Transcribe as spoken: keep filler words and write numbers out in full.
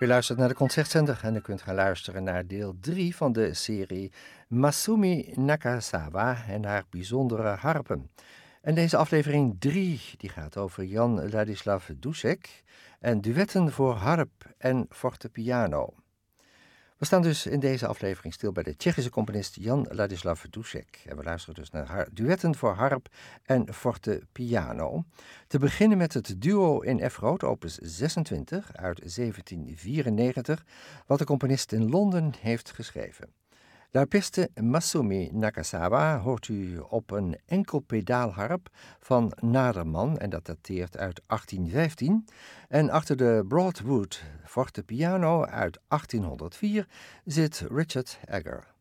U luistert naar de Concertzender en u kunt gaan luisteren naar deel drie van de serie Masumi Nakazawa en haar bijzondere harpen. En deze aflevering drie die gaat over Jan Ladislav Dušek en duetten voor harp en fortepiano. We staan dus in deze aflevering stil bij de Tsjechische componist Jan Ladislav Dušek. En we luisteren dus naar haar duetten voor harp en fortepiano. Te beginnen met het duo in F groot, opus zesentwintig uit zeventien vierennegentig, wat de componist in Londen heeft geschreven. De harpiste Masumi Nakazawa hoort u op een enkel pedaalharp van Naderman en dat dateert uit achttien vijftien. En achter de Broadwood fortepiano uit achttienhonderdvier zit Richard Egger.